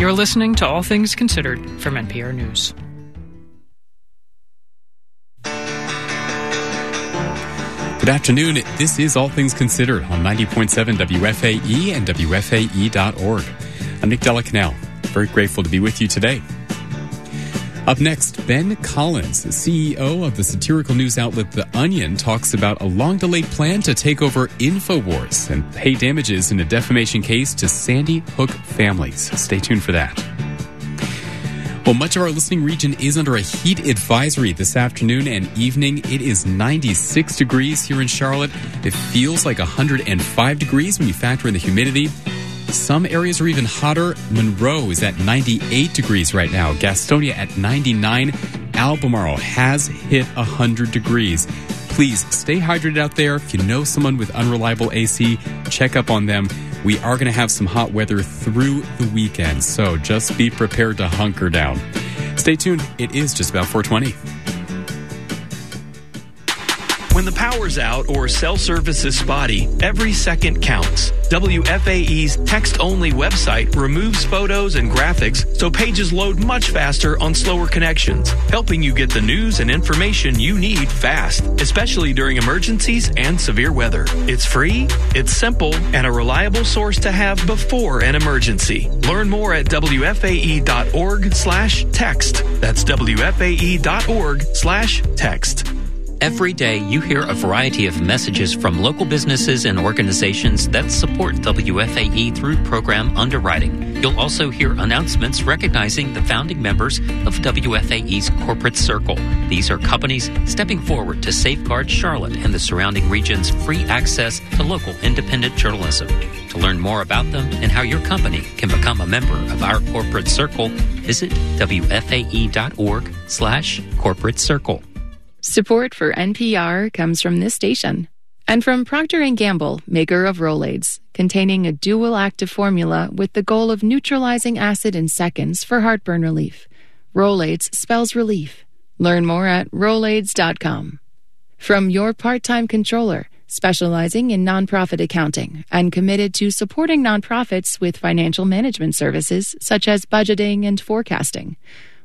You're listening to All Things Considered from NPR News. Good afternoon. This is All Things Considered on 90.7 WFAE and WFAE.org. I'm Nick Delacanal. Very grateful to be with you today. Up next, Ben Collins, the CEO of the satirical news outlet The Onion, talks about a long-delayed plan to take over InfoWars and pay damages in a defamation case to Sandy Hook families. Stay tuned for that. Well, much of our listening region is under a heat advisory this afternoon and evening. It is 96 degrees here in Charlotte. It feels like 105 degrees when you factor in the humidity. Some areas are even hotter. Monroe is at 98 degrees right now. Gastonia at 99. Albemarle has hit 100 degrees. Please stay hydrated out there. If you know someone with unreliable AC, check up on them. We are going to have some hot weather through the weekend, so just be prepared to hunker down. Stay tuned. It is just about 4:20. When the power's out or cell service is spotty, every second counts. WFAE's text-only website removes photos and graphics so pages load much faster on slower connections, helping you get the news and information you need fast, especially during emergencies and severe weather. It's free, it's simple, and a reliable source to have before an emergency. Learn more at WFAE.org/text. That's WFAE.org/text. Every day, you hear a variety of messages from local businesses and organizations that support WFAE through program underwriting. You'll also hear announcements recognizing the founding members of WFAE's Corporate Circle. These are companies stepping forward to safeguard Charlotte and the surrounding region's free access to local independent journalism. To learn more about them and how your company can become a member of our Corporate Circle, visit WFAE.org/Corporate Circle. Support for NPR comes from this station and from Procter & Gamble, maker of Rolaids, containing a dual active formula with the goal of neutralizing acid in seconds for heartburn relief. Rolaids spells relief. Learn more at Rolaids.com. From your part-time controller, specializing in nonprofit accounting and committed to supporting nonprofits with financial management services such as budgeting and forecasting.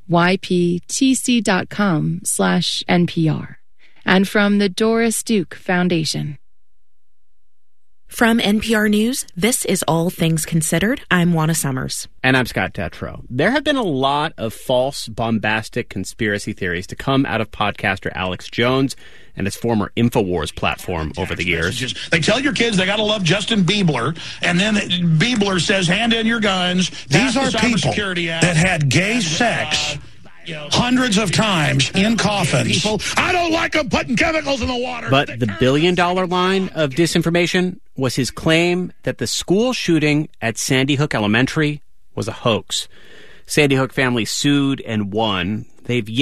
yptc.com/NPR. And from the Doris Duke Foundation. From NPR News, this is All Things Considered. I'm Juana Summers. And I'm Scott Detrow. There have been a lot of false, bombastic conspiracy theories to come out of podcaster Alex Jones and his former InfoWars platform over the years. They tell your kids they got to love Justin Bieber, and then Bieber says, hand in your guns. These are people that had gay sex hundreds of times in coffins. I don't like them putting chemicals in the water. But the billion-dollar line of disinformation was his claim that the school shooting at Sandy Hook Elementary was a hoax. Sandy Hook family sued and won. They've